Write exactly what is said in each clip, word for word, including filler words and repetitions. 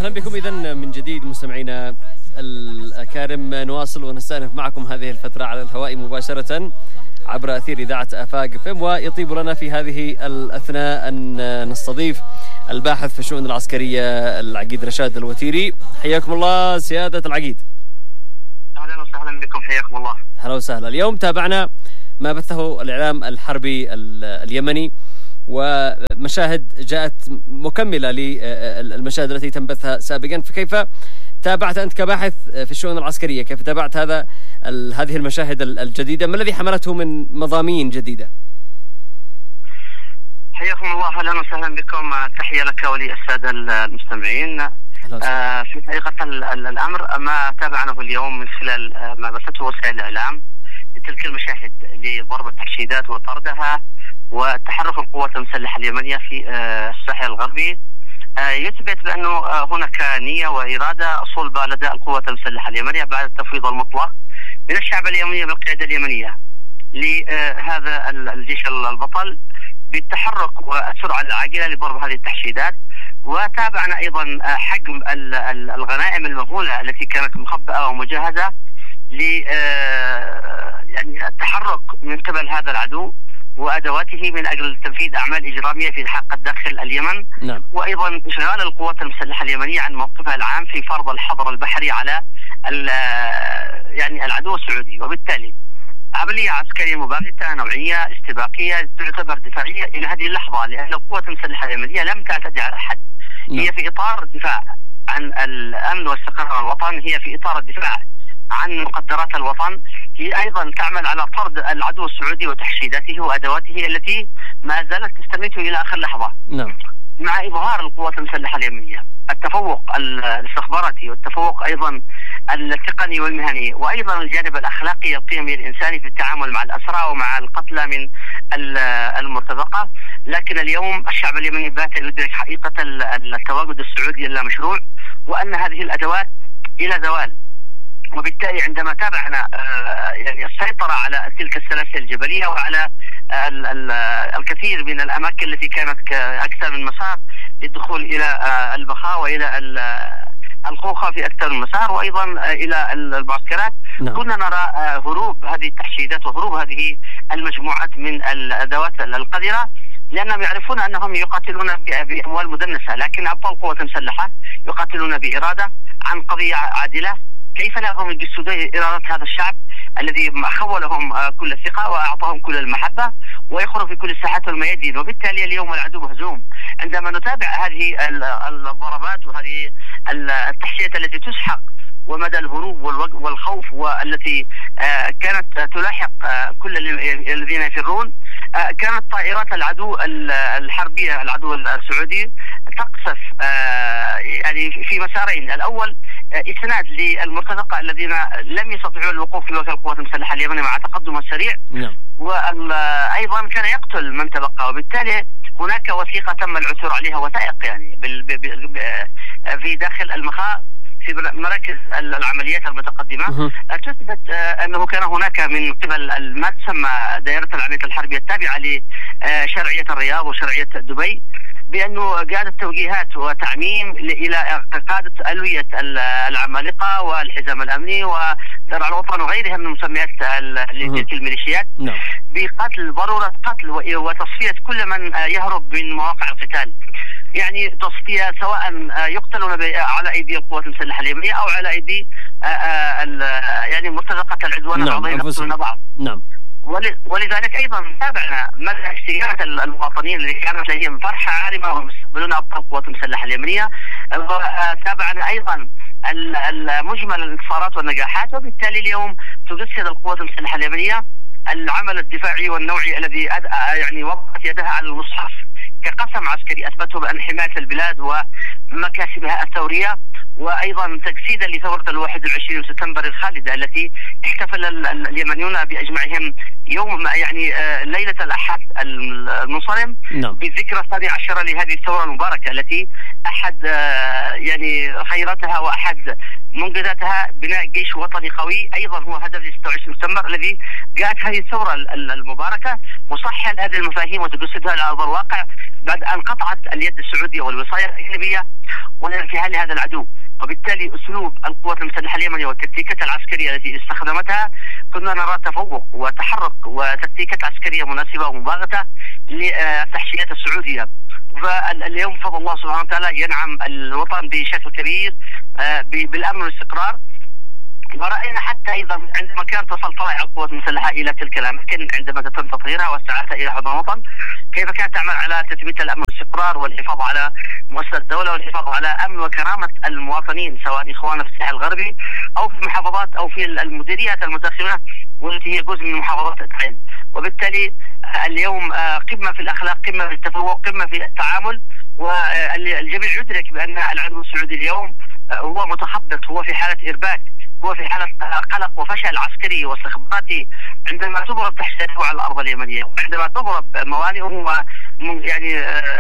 أهلا بكم إذا من جديد مستمعينا الأكارم. نواصل ونستأنف معكم هذه الفترة على الهواء مباشرة عبر أثير إذاعة آفاق إف إم، ويطيب لنا في هذه الأثناء أن نستضيف الباحث في الشؤون العسكرية العقيد رشاد الوتيري. حياكم الله سيادة العقيد. أهلا وسهلا بكم، حياكم الله. أهلا وسهلا. اليوم تابعنا ما بثه الإعلام الحربي اليمني، ومشاهد جاءت مكملة للمشاهد التي تنبثها سابقا، فكيف تابعت أنت كباحث في الشؤون العسكرية، كيف تابعت هذا هذه المشاهد الجديدة؟ ما الذي حملته من مضامين جديدة؟ حياكم الله، أهلا وسهلا بكم. تحية لك وللسادة المستمعين. آه في حقيقة الأمر ما تابعناه اليوم من خلال ما بثته وسائل الإعلام لتلك المشاهد لضرب التحشيدات وطردها وتحرك القوات المسلحة اليمنية في الساحل الغربي يثبت بأنه هناك نية وإرادة صلبة لدى القوات المسلحة اليمنية بعد التفويض المطلق من الشعب اليمني بالقيادة اليمنية لهذا الجيش البطل بالتحرك والسرعة العاجلة لضرب هذه التحشيدات. وتابعنا أيضا حجم الغنائم المهولة التي كانت مخبأة ومجهزة ل يعني التحرك من قبل هذا العدو وأدواته من أجل تنفيذ أعمال إجرامية في حق داخل اليمن. نعم. وأيضا إشغال القوات المسلحة اليمنية عن موقفها العام في فرض الحظر البحري على يعني العدو السعودي، وبالتالي عملية عسكرية مباغتة نوعية استباقية تعتبر دفاعية إلى هذه اللحظة، لأن القوات المسلحة اليمنية لم تعتدي على أحد. نعم. هي في إطار الدفاع عن الأمن واستقرار الوطن، هي في إطار الدفاع عن مقدرات الوطن، هي أيضا تعمل على طرد العدو السعودي وتحشيداته وأدواته التي ما زالت تستميت إلى آخر لحظة. نعم. مع إظهار القوات المسلحة اليمنية التفوق الاستخباراتي والتفوق أيضا التقني والمهني وأيضا الجانب الأخلاقي القيمي الإنساني في التعامل مع الأسرى ومع القتلى من المرتزقة. لكن اليوم الشعب اليمني بات يدرك حقيقة التواجد السعودي اللامشروع، وأن هذه الأدوات إلى زوال. وبالتالي عندما تابعنا يعني السيطرة على تلك السلاسل الجبلية وعلى الكثير من الأماكن التي كانت أكثر من مسار للدخول إلى البخاء وإلى الخوخة في أكثر من مسار وأيضا إلى المعسكرات. نعم. كنا نرى هروب هذه التحشيدات وهروب هذه المجموعات من الأدوات القذرة، لأنهم يعرفون أنهم يقاتلون بأموال مدنسة، لكن أبطال القوات المسلحة يقاتلون بإرادة عن قضية عادلة. كيف لا هم يجسدون إرادة هذا الشعب الذي خولهم كل الثقة وأعطاهم كل المحبة ويخرج في كل ساحات الميادين. وبالتالي اليوم العدو مهزوم. عندما نتابع هذه الضربات وهذه التحشيات التي تسحق ومدى الهروب والخوف والتي كانت تلاحق كل الذين يفرون، كانت طائرات العدو الحربية العدو السعودي تقصف يعني في مسارين. الأول إسناد للمرتزقة الذين لم يستطيعوا الوقوف في وجه القوات المسلحة اليمنية مع تقدم السريع. نعم. وأيضا كان يقتل من تبقى، وبالتالي هناك وثيقة تم العثور عليها، وثائق يعني في داخل المخاء في مراكز العمليات المتقدمة تثبت أنه كان هناك من قبل ما تسمى دائرة العمليات الحربية التابعة لشرعية الرياض وشرعية دبي بأنه قادت توجيهات وتعميم إلى قادة ألوية العمالقة والحزام الأمني ودرع الوطن وغيرها من مسميات تلك الميليشيات بقتل ضرورة قتل وتصفية كل من يهرب من مواقع القتال. يعني تصفية سواء يقتلون على أيدي القوات المسلحة اليمنية أو على أيدي يعني مرتزقة العدوان. نعم. بعضهم يقتلون بعض. نعم. ولذلك أيضا تابعنا مدى اشتياقات المواطنين اللي كانت لديهم فرحة عارمة وهم يستقبلون أبطال القوات المسلحة اليمنية. تابعنا أيضا المجمل الانتصارات والنجاحات، وبالتالي اليوم تجسد القوات المسلحة اليمنية العمل الدفاعي والنوعي الذي يعني وضعت يدها على المصحف كقسم عسكري أثبته بأن حماية البلاد ومكاسبها الثورية، وأيضا تجسيدا لثورة الواحد والعشرين سبتمبر الخالدة التي احتفل اليمنيون بأجمعهم يوم يعني ليلة الأحد المنصرم. نعم. بالذكرى الثانية عشرة لهذه الثورة المباركة التي أحد يعني خيراتها وأحد منجزاتها بناء جيش وطني قوي، أيضا هو هدف ستة وعشرين سبتمبر الذي جاءت هذه الثورة المباركة مصحح هذه المفاهيم وتجسدها على أرض الواقع بعد أن قطعت اليد السعودية والوصاية الأجنبية والانفعال لهذا العدو. وبالتالي أسلوب القوات المسلحة اليمنية والتكتيكات العسكرية التي استخدمتها كنا نرى تفوق وتحرك وتكتيكات عسكرية مناسبة ومباغتة للتحشيات السعودية. فاليوم بفضل الله سبحانه وتعالى ينعم الوطن بشكل كبير بالأمن والاستقرار. ورأينا حتى أيضا عندما كانت تصل طلع القوات المسلحة إلى تلك الأماكن عندما تتم تطهيرها واستعادتها إلى حضن الوطن، كيف كانت تعمل على تثبيت الأمن والاستقرار والحفاظ على مؤسسات الدولة والحفاظ على أمن وكرامة المواطنين سواء إخواننا في الساحل الغربي أو في المحافظات أو في المديريات المتاخمة والتي هي جزء من محافظات التعين. وبالتالي اليوم قمة في الأخلاق، قمة في التفوق، قمة في التعامل. والجميع يدرك بأن العدو السعودي اليوم هو متخبط، هو في حالة إرباك، هو في حالة قلق وفشل عسكري واستخباراتي عندما تضرب تحشياته على الأرض اليمنية، وعندما تضرب موانئه يعني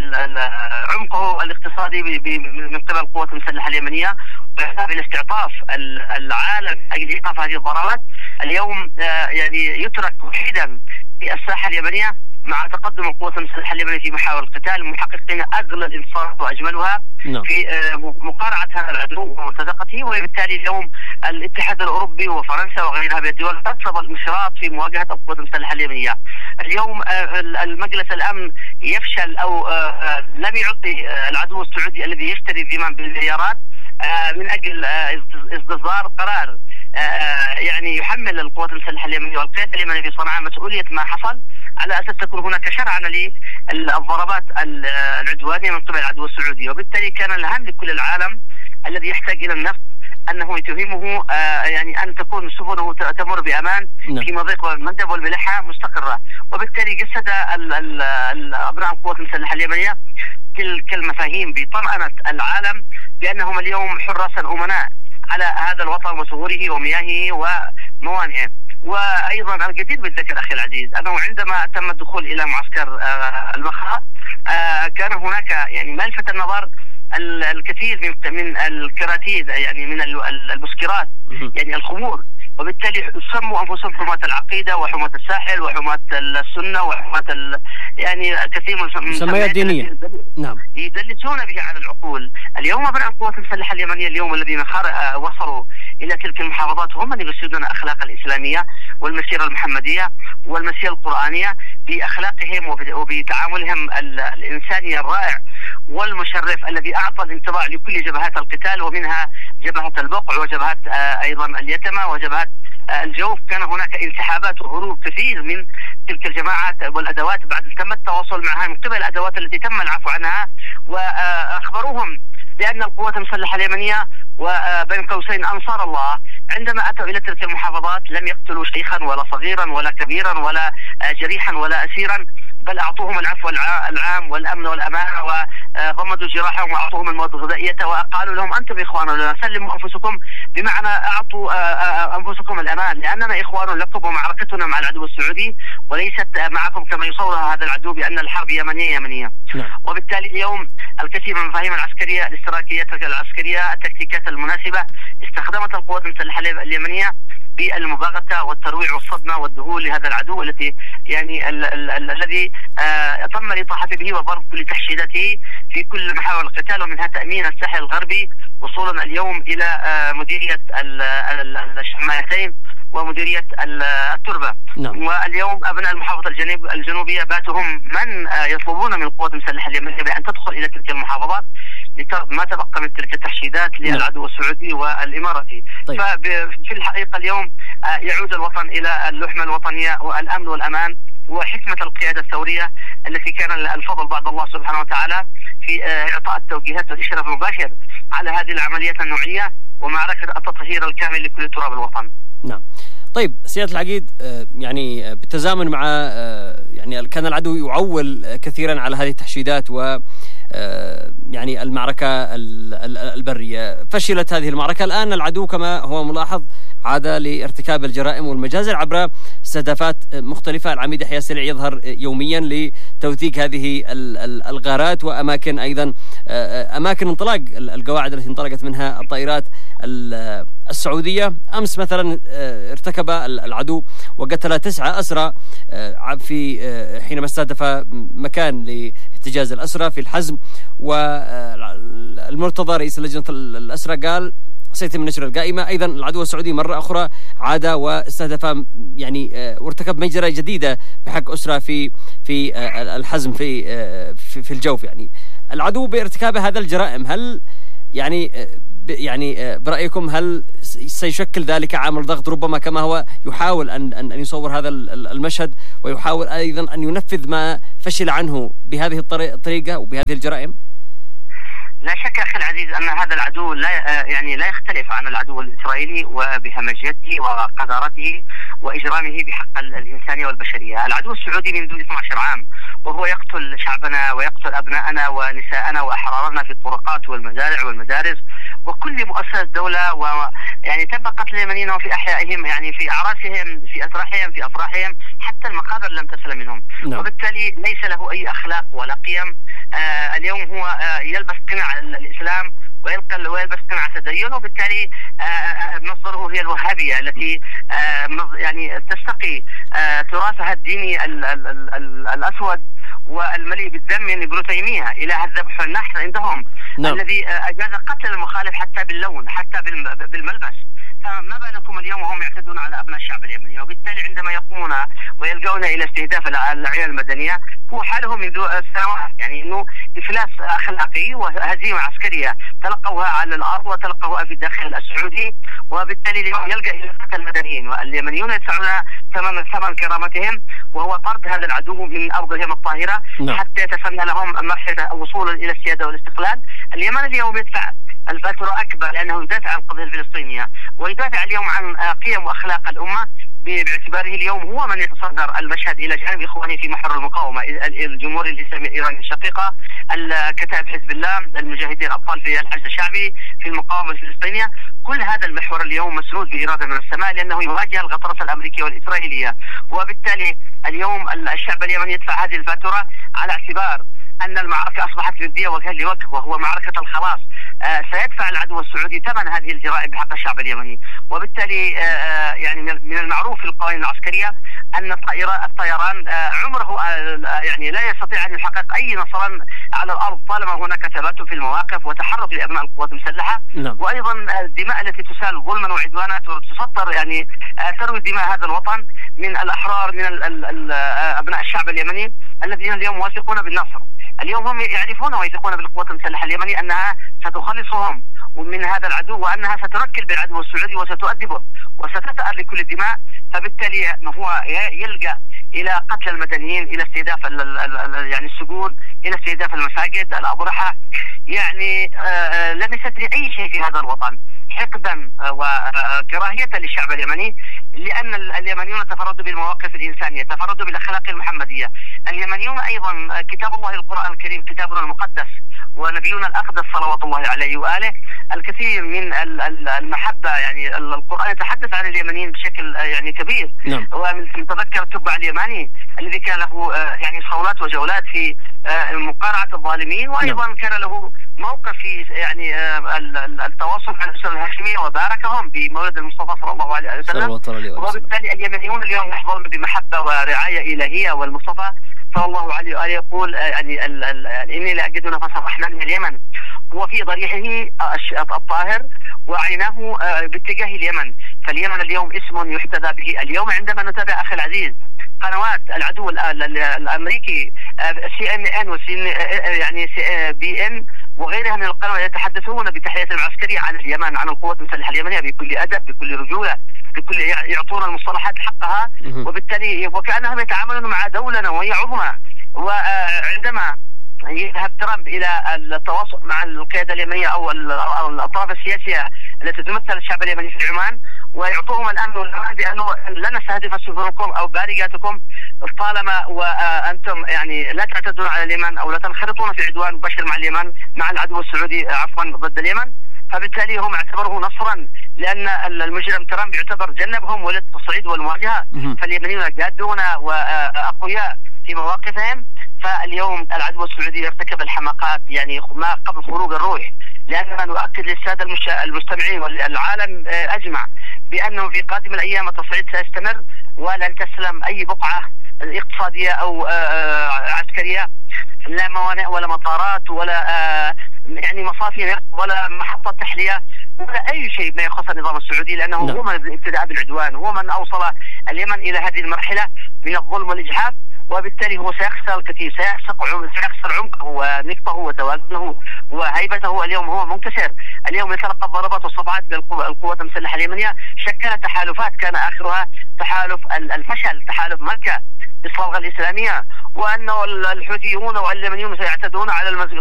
عمقه الاقتصادي من قبل القوات المسلحة اليمنية بالاستعطاف العالم أجل إيقاف هذه الضربات. اليوم يعني يترك وحيدا في الساحة اليمنية مع تقدم القوات المسلحة اليمنية في محاور القتال، محققين أغلى الانتصارات وأجملها no. في مقارعة هذا العدو ومرتزقته. وبالتالي اليوم الاتحاد الأوروبي وفرنسا وغيرها من الدول ترصد المشراط في مواجهة القوات المسلحة اليمنية. اليوم المجلس الأمن يفشل أو لم يعطي العدو السعودي الذي يشتري الذمم بالمليارات من أجل استصدار قرار يعني يحمل القوات المسلحة اليمنية والقيادة اليمنية في صنعاء مسؤولية ما حصل، على أساس تكون هناك شرعنة للضربات العدوانية من قبل العدو السعودي. وبالتالي كان الهام لكل العالم الذي يحتاج إلى النفط أنه يتهمه يعني أن تكون سفنه تمر بأمان في مضيق المندب والملاحة مستقرة. وبالتالي جسد أبناء القوات المسلحة اليمنية تلك المفاهيم بطمأنة العالم بأنهم اليوم حراسا أمناء على هذا الوطن وثغوره ومياهه وموانئه. وأيضا الجدير بالذكر أخي العزيز أنه عندما تم الدخول إلى معسكر المخا كان هناك يعني ما لفت النظر الكثير من من الكراتين يعني من المسكرات يعني الخمور. وبالتالي سموا أنفسهم حماة العقيدة وحماة الساحل وحماة السنة وحماة يعني كثير من المسميات الدينية نعم يدلسون به على العقول. اليوم أبناء القوات المسلحة اليمنية اليوم الذين وصلوا إلى تلك المحافظات هم من يسودون أخلاق الإسلامية والمسيرة المحمدية والمسيرة القرآنية بأخلاقهم وبتعاملهم الإنساني الرائع والمشرف الذي أعطى الانطباع لكل جبهات القتال، ومنها جبهة البقع وجبهات أيضا اليتمة وجبهات الجوف. كان هناك انسحابات وهروب كثير من تلك الجماعات والأدوات بعد أن تم التواصل معها من قبل الأدوات التي تم العفو عنها، وأخبروهم بأن القوات المسلحة اليمنية وبين قوسين أنصار الله عندما أتوا إلى تلك المحافظات لم يقتلوا شيخا ولا صغيرا ولا كبيرا ولا جريحا ولا أسيرا، بل أعطوهم العفو العام والأمن والأمان وضمدوا جراحهم وأعطوهم المواد الغذائية وقالوا لهم أنتم إخواننا سلموا أنفسكم، بمعنى أعطوا أنفسكم الأمان لأننا إخوان لكم ومعركتنا مع العدو السعودي وليست معكم كما يصورها هذا العدو بأن الحرب يمنية يمنية. وبالتالي اليوم الكثير من المفاهيم العسكرية الاستراتيجيات العسكرية التكتيكات المناسبة استخدمت القوات المسلحة اليمنية بالمباغتة والترويع والصدمة والذهول لهذا العدو التي يعني الذي تم الإطاحة به وضرب كل تحشيداته في كل محاور القتال، ومنها تأمين الساحل الغربي وصولا اليوم إلى مديرية الشمايتين ومديرية التربة. نعم. واليوم أبناء المحافظة الجنوب الجنوبية باتوا هم من يطلبون من القوات المسلحة اليمنية بأن تدخل إلى تلك المحافظات لترد ما تبقى من تلك التحشيدات للعدو السعودي والإماراتي. طيب. ففي الحقيقة اليوم يعود الوطن إلى اللحمة الوطنية والأمن والأمان وحكمة القيادة الثورية التي كان الفضل بعد الله سبحانه وتعالى في إعطاء التوجيهات والإشراف المباشر على هذه العمليات النوعية ومعركة التطهير الكامل لكل تراب الوطن. نعم. طيب سيادة العقيد، يعني بالتزامن مع يعني كان العدو يعول كثيرا على هذه التحشيدات و يعني المعركة البرية، فشلت هذه المعركة. الآن العدو كما هو ملاحظ عاد لارتكاب الجرائم والمجازر عبر استهدافات مختلفة. العميد يحيى السليع يظهر يوميا لتوثيق هذه الغارات وأماكن أيضا أماكن انطلاق القواعد التي انطلقت منها الطائرات السعودية. أمس مثلا ارتكب العدو وقتل تسعة أسرى في حينما استهدف مكان لاحتجاز الأسرى في الحزم، و المرتضى رئيس لجنة الأسرة قال سيتم نشر القائمة. أيضا العدو السعودي مرة أخرى عاد واستهدف يعني وارتكب مجزرة جديدة بحق أسرة في في الحزم في في, في الجوف. يعني العدو بارتكاب هذا الجرائم، هل يعني يعني برأيكم هل سيشكل ذلك عامل ضغط ربما كما هو يحاول أن أن يصور هذا المشهد ويحاول أيضا أن ينفذ ما فشل عنه بهذه الطريقة وبهذه الجرائم؟ لا شك أخي العزيز أن هذا العدو لا يعني لا يختلف عن العدو الإسرائيلي وبهمجيته وقذارته وإجرامه بحق الإنسانية والبشرية. العدو السعودي من دون اثني عشر عام وهو يقتل شعبنا ويقتل أبناءنا ونساءنا وأحرارنا في الطرقات والمزارع والمدارس وكل مؤسسات الدولة، ويعني تم قتل اليمنيين في أحيائهم، يعني في أعراسهم، في أسراحهم، في أفراحهم، حتى المقابر لم تسلم منهم. no. وبالتالي ليس له أي أخلاق ولا قيم. آه اليوم هو آه يلبس قناع الإسلام ويلقى ويلبس قناع التدين، وبالتالي آه مصدره هي الوهابية التي آه يعني تستقي آه تراثها الديني ال ال ال ال الأسود والمليء بالدم من ابن تيمية إله الذبح والنحر عندهم. no. الذي أجاز قتل المخالف حتى باللون حتى بالملبس. فما بالكم اليوم وهم يعتدون على أبناء الشعب اليمني؟ وبالتالي عندما يقومون ويلقون إلى استهداف الأعيان المدنية هو حالهم منذ سنوات، يعني إنه إفلاس أخلاقي وهزيمة عسكرية تلقوها على الأرض وتلقوها في الداخل السعودي، وبالتالي اليوم يلقى إلى قتل المدنيين واليمنيون يدفعون ثمن ثمن كرامتهم، وهو طرد هذا العدو من أرضهم الطاهرة no. حتى يتسنى لهم مرحلة وصولا إلى السيادة والاستقلال. اليمن اليوم يدفع الفاتورة أكبر لأنه يدافع عن القضية الفلسطينية ويدافع اليوم عن قيم وأخلاق الأمة، باعتباره اليوم هو من يتصدر المشهد إلى جانب إخوانه في محور المقاومة الجمهورية الإسلامية الإيرانية الشقيقة، الكتائب حزب الله، المجاهدين الأبطال في الحشد الشعبي، في المقاومة الفلسطينية. كل هذا المحور اليوم مسرود بإرادة من السماء لأنه يواجه الغطرسة الأمريكية والإسرائيلية، وبالتالي اليوم الشعب اليمني يدفع هذه الفاتورة على اعتبار أن المعركة أصبحت ندية وجها لوجه وهو معركة الخلاص. آه سيدفع العدو السعودي ثمن هذه الجرائم بحق الشعب اليمني، وبالتالي آه يعني من المعروف في القوانين العسكرية أن الطيران آه عمره آه يعني لا يستطيع أن يحقق أي نصرا على الأرض طالما هناك ثبات في المواقف وتحرك لأبناء القوات المسلحة. نعم. وأيضا الدماء التي تسال ظلما وعدوانا تسطر يعني آه تروي دماء هذا الوطن من الأحرار، من ال ال ال أبناء الشعب اليمني الذين اليوم واثقون بالنصر. اليوم هم يعرفون ويثقون بالقوات المسلحة اليمنية أنها ستخلصهم من هذا العدو وأنها ستركل بالعدو السعودي وستؤدبه وستثأر لكل الدماء. فبالتالي هو يلجأ إلى قتل المدنيين، إلى استهداف يعني السجون، إلى استهداف المساجد، الأضرحة. يعني آه لم يستدري أي شيء في هذا الوطن حقدا وكراهية للشعب اليمني، لأن اليمنيون تفردوا بالمواقف الإنسانية، تفردوا بالأخلاق المحمدية. اليمنيون أيضا كتاب الله القرآن الكريم كتابنا المقدس ونبينا الأقدس صلوات الله عليه وآله، الكثير من المحبة، يعني القرآن يتحدث عن اليمنيين بشكل يعني كبير. نعم. ومن نتذكر التبع اليماني الذي كان له يعني صولات وجولات في مقارعة الظالمين، وأيضا نعم. كان له موقف في يعني التواصل مع الأسرة الهاشمية وباركهم بمولد المصطفى صلى الله عليه وسلم. وبالتالي اليمنيون اليوم يحظون بمحبة ورعاية إلهية، والمصطفى صلى الله عليه وآله يقول يعني ال ال إني لأجد نفس الرحمن من اليمن، وفي ضريحه الطاهر وعيناه باتجاه اليمن. فاليمن اليوم اسم يحتذى به. اليوم عندما نتابع أخي العزيز قنوات العدو الأمريكي سي ان ان وسي يعني سي بي ان وغيرها من القنوات يتحدثون بتحية العسكرية عن اليمن، عن القوات المسلحة اليمنية بكل أدب، بكل رجولة، بكل يعطون المصطلحات حقها، وبالتالي وكأنهم يتعاملون مع دولة نووية عظمى. وعندما يذهب ترامب إلى التواصل مع القيادة اليمنية أو الأطراف السياسية التي تمثل الشعب اليمني في عمان ويعطوهم الأمن والأمان بأنه لن نستهدف سفنكم أو بارقاتكم طالما وأنتم يعني لا تعتدون على اليمن أو لا تنخرطون في عدوان مباشر مع اليمن مع العدو السعودي عفوا ضد اليمن. فبالتالي هم اعتبروه نصرا لأن المجرم ترامب يعتبر جنبهم وللتصعيد والمواجهة، فاليمنيون جادون وأقوياء في مواقفهم. فاليوم العدو السعودي ارتكب الحماقات يعني ما قبل خروج الروح، لأننا نؤكد للسادة المستمعين والعالم أجمع بأنه في قادم الأيام التصعيد سيستمر ولن تسلم أي بقعة اقتصادية أو عسكرية، لا موانئ ولا مطارات ولا يعني مصافي نفط ولا محطة تحلية ولا أي شيء ما يخص النظام السعودي، لأنه هو نعم. من ابتدأ بالعدوان، هو من أوصل اليمن إلى هذه المرحلة من الظلم والإجحاف، وبالتالي هو سيخسر الكثير، سيخسر سيخسر عمقه ونفطه وتوازنه وهيبته. اليوم هو منكسر، اليوم يتلقى الضربات والصفعات من القوات المسلحة اليمنية. شكلت تحالفات كان آخرها تحالف الفشل، تحالف مكة بالصبغة الإسلامية، وأنه الحوثيون واليمنيون سيعتدون على المسجد